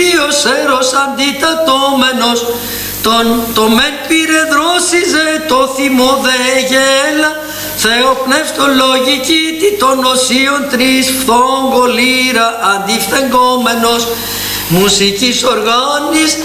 Κύριος έρος αντιτατώμενος, το μεν πήρε δρόσιζε, το θυμό δε γέλα, θεοπνευστολογική τι των οσίων τρεις φθόγκο λύρα αντιφθεγκόμενος, μουσικής οργάνης